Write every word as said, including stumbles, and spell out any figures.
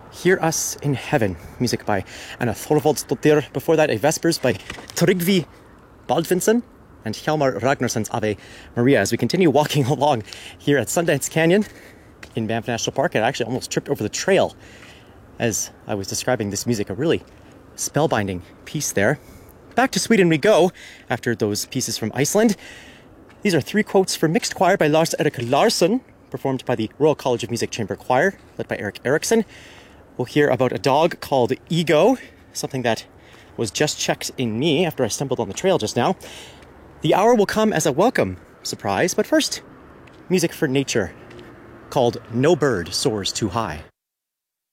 Hear Us in Heaven, music by Anna Thorvaldsdottir. Before that, a Vespers by Tryggvi Baldvinsson and Hjalmar Ragnarsson's Ave Maria. As we continue walking along here at Sundance Canyon in Banff National Park, I actually almost tripped over the trail as I was describing this music, a really spellbinding piece there. Back to Sweden we go after those pieces from Iceland. These are three quotes for mixed choir by Lars Erik Larsson, performed by the Royal College of Music Chamber Choir, led by Eric Eriksson. We'll hear about a dog called Ego, something that was just checked in me after I stumbled on the trail just now. The hour will come as a welcome surprise, but first, music for nature, called No Bird Soars Too High.